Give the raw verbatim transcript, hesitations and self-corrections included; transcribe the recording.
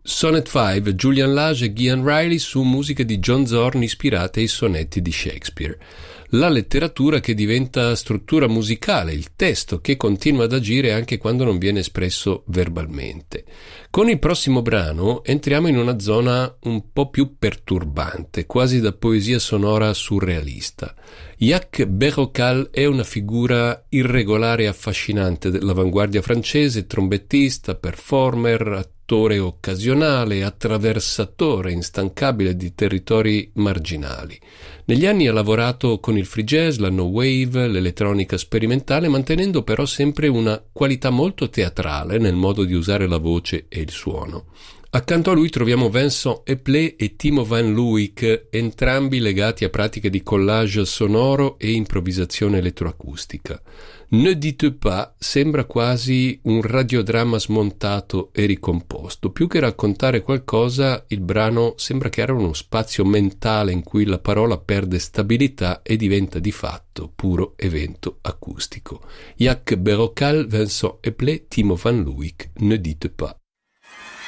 Sonnet cinque, Julian Lage e Gian Riley su musiche di John Zorn ispirate ai sonetti di Shakespeare. La letteratura che diventa struttura musicale, il testo che continua ad agire anche quando non viene espresso verbalmente. Con il prossimo brano entriamo in una zona un po' più perturbante, quasi da poesia sonora surrealista. Jacques Bérocal è una figura irregolare e affascinante dell'avanguardia francese, trombettista, performer, attore occasionale, attraversatore instancabile di territori marginali. Negli anni ha lavorato con il free jazz, la no wave, l'elettronica sperimentale, mantenendo però sempre una qualità molto teatrale nel modo di usare la voce e il suono. Accanto a lui troviamo Vincent Eplé e Timo Van Luik, entrambi legati a pratiche di collage sonoro e improvvisazione elettroacustica. Ne dites pas sembra quasi un radiodramma smontato e ricomposto. Più che raccontare qualcosa, il brano sembra creare uno spazio mentale in cui la parola perde stabilità e diventa di fatto puro evento acustico. Jacques Bérocal, Vincent Eplé, Timo Van Luik, Ne dites pas.